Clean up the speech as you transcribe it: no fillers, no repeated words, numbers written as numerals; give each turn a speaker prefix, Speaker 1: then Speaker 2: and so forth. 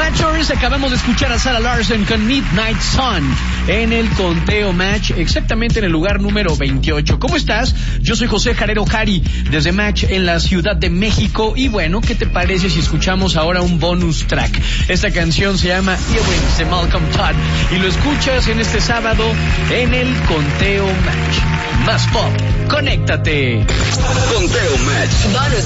Speaker 1: Matchers, acabamos de escuchar a Sarah Larson con Midnight Sun en el Conteo Match, exactamente en el lugar número 28. ¿Cómo estás? Yo soy José Jarero Jari, desde Match en la Ciudad de México. Y bueno, ¿qué te parece si escuchamos ahora un bonus track? Esta canción se llama Earrings de Malcolm Todd y lo escuchas en este sábado en el Conteo Match. Más pop, conéctate.
Speaker 2: Conteo Match.
Speaker 3: Bonus